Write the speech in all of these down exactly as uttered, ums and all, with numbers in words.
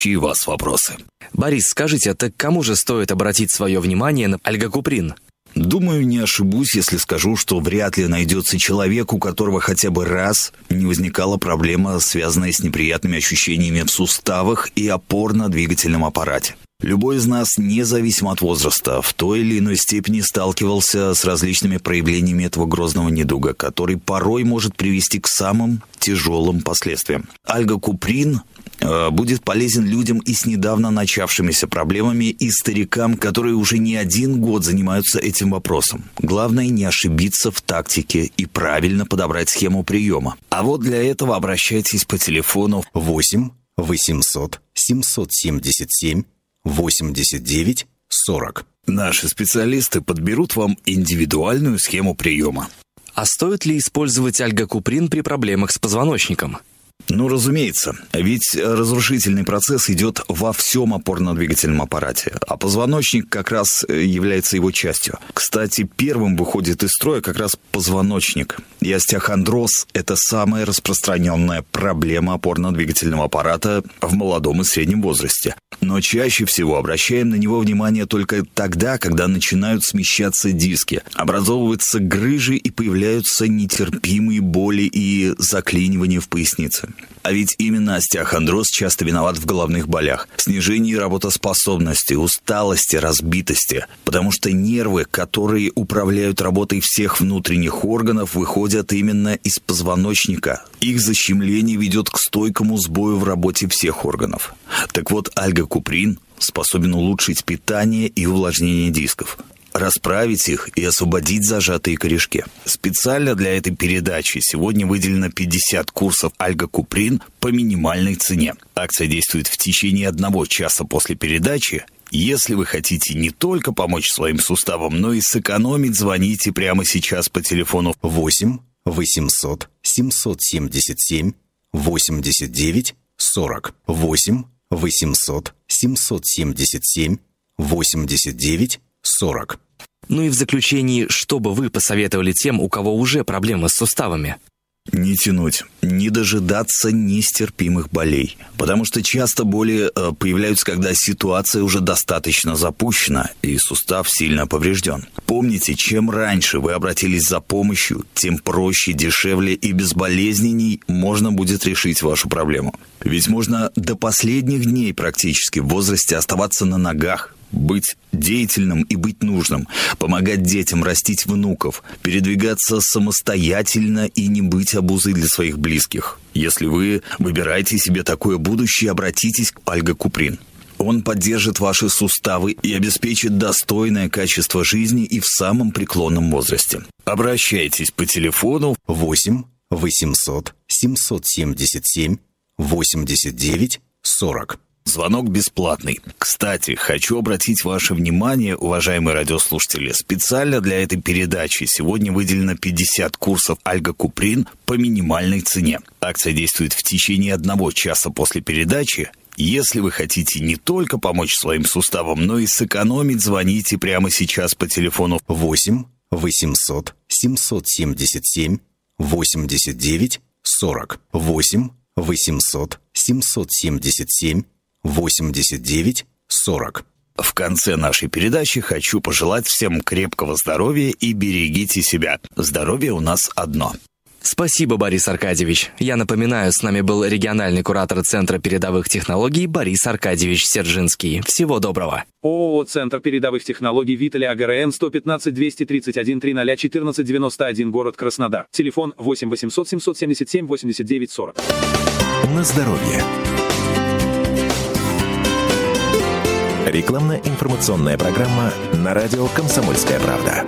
и вас вопросы. Борис, скажите, так кому же стоит обратить свое внимание на альгокуприн? Думаю, не ошибусь, если скажу, что вряд ли найдется человек, у которого хотя бы раз не возникала проблема, связанная с неприятными ощущениями в суставах и опорно-двигательном аппарате. Любой из нас, независимо от возраста, в той или иной степени сталкивался с различными проявлениями этого грозного недуга, который порой может привести к самым тяжелым последствиям. Альгокуприн э, будет полезен людям и с недавно начавшимися проблемами, и старикам, которые уже не один год занимаются этим вопросом. Главное не ошибиться в тактике и правильно подобрать схему приема. А вот для этого обращайтесь по телефону восемь восемьсот семьсот семьдесят семь восемьдесят девять сорок. Наши специалисты подберут вам индивидуальную схему приема. А стоит ли использовать альгокуприн при проблемах с позвоночником? Ну, разумеется, ведь разрушительный процесс идет во всем опорно-двигательном аппарате, а позвоночник как раз является его частью. Кстати, первым выходит из строя как раз позвоночник. И остеохондроз – это самая распространенная проблема опорно-двигательного аппарата в молодом и среднем возрасте. Но чаще всего обращаем на него внимание только тогда, когда начинают смещаться диски, образовываются грыжи и появляются нетерпимые боли и заклинивания в пояснице. А ведь именно остеохондроз часто виноват в головных болях, снижении работоспособности, усталости, разбитости, потому что нервы, которые управляют работой всех внутренних органов, выходят именно из позвоночника. Их защемление ведет к стойкому сбою в работе всех органов. Так вот, альгокуприн способен улучшить питание и увлажнение дисков, расправить их и освободить зажатые корешки. Специально для этой передачи сегодня выделено пятьдесят курсов альгокуприн по минимальной цене. Акция действует в течение одного часа после передачи. Если вы хотите не только помочь своим суставам, но и сэкономить, звоните прямо сейчас по телефону восемь восемьсот семьсот семьдесят семь восемьдесят девять сорок. восемь восемьсот семьсот семьдесят семь восемьдесят девять сорок. Ну и в заключении, что бы вы посоветовали тем, у кого уже проблемы с суставами? Не тянуть, не дожидаться нестерпимых болей, потому что часто боли э, появляются, когда ситуация уже достаточно запущена и сустав сильно поврежден. Помните, чем раньше вы обратились за помощью, тем проще, дешевле и безболезненней можно будет решить вашу проблему. Ведь можно до последних дней практически в возрасте оставаться на ногах, быть деятельным и быть нужным, помогать детям растить внуков, передвигаться самостоятельно и не быть обузой для своих близких. Если вы выбираете себе такое будущее, обратитесь к альгокуприн. Он поддержит ваши суставы и обеспечит достойное качество жизни и в самом преклонном возрасте. Обращайтесь по телефону восемь восемьсот семьсот семьдесят семь восемьдесят девять сорок. Звонок бесплатный. Кстати, хочу обратить ваше внимание, уважаемые радиослушатели, специально для этой передачи сегодня выделено пятьдесят курсов альгокуприн по минимальной цене. Акция действует в течение одного часа после передачи. Если вы хотите не только помочь своим суставам, но и сэкономить, звоните прямо сейчас по телефону восемь восемьсот семьсот семьдесят семь восемьдесят девять сорок. восемь восемьсот семьсот семьдесят семь восемьдесят девять сорок. В конце нашей передачи хочу пожелать всем крепкого здоровья и берегите себя. Здоровье у нас одно. Спасибо, Борис Аркадьевич. Я напоминаю, с нами был региональный куратор Центра передовых технологий Борис Аркадьевич Сержинский. Всего доброго. ООО «Центр передовых технологий Витали АГРН сто пятнадцать двести тридцать один тридцать четырнадцать девяносто один, город Краснодар. Телефон восемь восемьсот семьсот семьдесят семь восемьдесят девять сорок. На здоровье. Рекламно-информационная программа на радио «Комсомольская правда».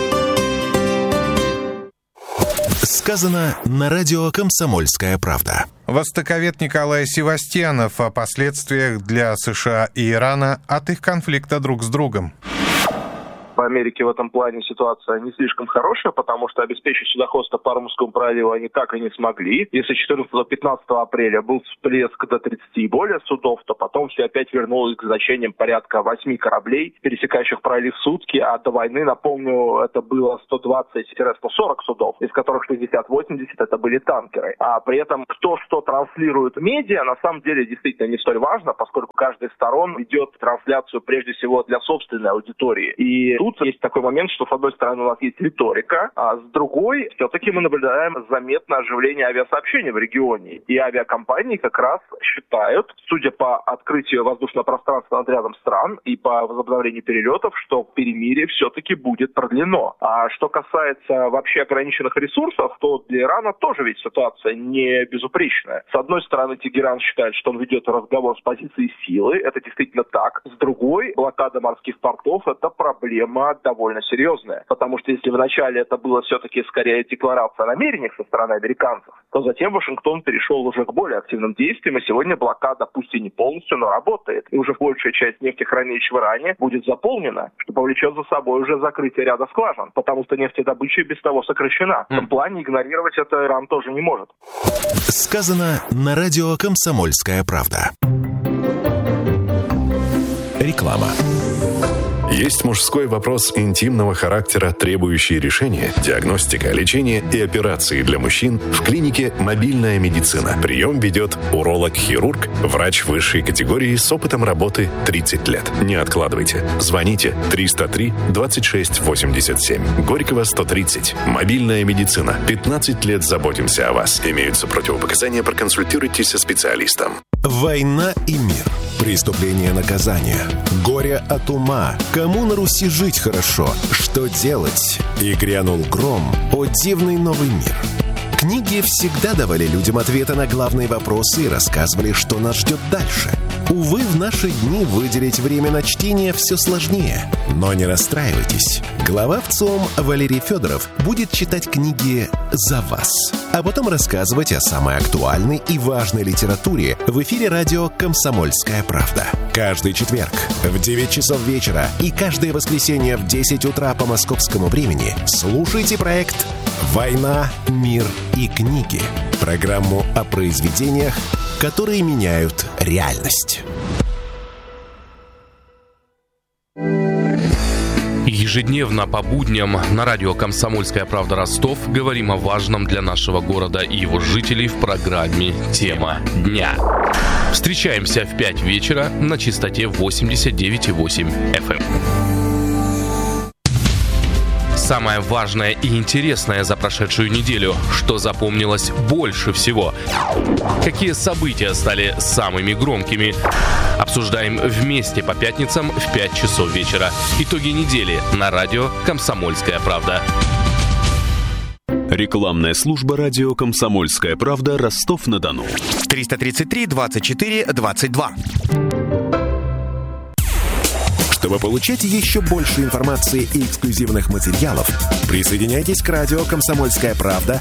Сказано на радио «Комсомольская правда». Востоковед Николай Севастьянов о последствиях для США и Ирана от их конфликта друг с другом. В Америке в этом плане ситуация не слишком хорошая, потому что обеспечить судоходство по Ормузскому проливу они так и не смогли. Если четырнадцатого-пятнадцатого апреля был всплеск до тридцати и более судов, то потом все опять вернулось к значениям порядка восьми кораблей, пересекающих пролив в сутки, а до войны, напомню, это было сто двадцать - сто сорок судов, из которых шестьдесят-восемьдесят это были танкеры. А при этом кто что транслирует в медиа, на самом деле действительно не столь важно, поскольку каждая из сторон ведет трансляцию прежде всего для собственной аудитории. И тут есть такой момент, что с одной стороны у нас есть риторика, а с другой все-таки мы наблюдаем заметное оживление авиасообщения в регионе. И авиакомпании как раз считают, судя по открытию воздушного пространства над рядом стран и по возобновлению перелетов, что перемирие все-таки будет продлено. А что касается вообще ограниченных ресурсов, то для Ирана тоже ведь ситуация не безупречная. С одной стороны, Тегеран считает, что он ведет разговор с позиции силы, это действительно так. С другой, блокада морских портов – это проблема довольно серьезная. Потому что если вначале это было все-таки скорее декларация о намерениях со стороны американцев, то затем Вашингтон перешел уже к более активным действиям, и сегодня блокада, пусть и не полностью, но работает. И уже большая часть нефтехранилищ в Иране будет заполнена, что повлечет за собой уже закрытие ряда скважин, потому что нефтедобыча и без того сокращена. В этом плане игнорировать это Иран тоже не может. Сказано на радио «Комсомольская правда». Реклама. Есть мужской вопрос интимного характера, требующий решения, диагностика, лечения и операции для мужчин в клинике «Мобильная медицина». Прием ведет уролог-хирург, врач высшей категории с опытом работы тридцать лет. Не откладывайте. Звоните триста три двадцать шесть восемьдесят семь. Горького сто тридцать. «Мобильная медицина». пятнадцать лет заботимся о вас. Имеются противопоказания, проконсультируйтесь со специалистом. Война и мир. Преступление, наказание. Горе от ума. Кому на Руси жить хорошо? Что делать? И грянул гром. О дивный новый мир. Книги всегда давали людям ответы на главные вопросы и рассказывали, что нас ждет дальше. Увы, в наши дни выделить время на чтение все сложнее. Но не расстраивайтесь. Глава ВЦИОМ Валерий Федоров будет читать книги за вас, а потом рассказывать о самой актуальной и важной литературе в эфире радио «Комсомольская правда». Каждый четверг в девять часов вечера и каждое воскресенье в десять утра по московскому времени слушайте проект «Война, мир и книги». Программу о произведениях, которые меняют реальность. Ежедневно по будням на радио «Комсомольская правда» Ростов говорим о важном для нашего города и его жителей в программе «Тема дня». Встречаемся в пять вечера на частоте восемьдесят девять и восемь эф эм. Самое важное и интересное за прошедшую неделю, что запомнилось больше всего. Какие события стали самыми громкими? Обсуждаем вместе по пятницам в пять часов вечера. Итоги недели на радио «Комсомольская правда». Рекламная служба радио «Комсомольская правда», Ростов-на-Дону. триста тридцать три двадцать четыре двадцать два. Чтобы получать еще больше информации и эксклюзивных материалов, присоединяйтесь к радио «Комсомольская правда»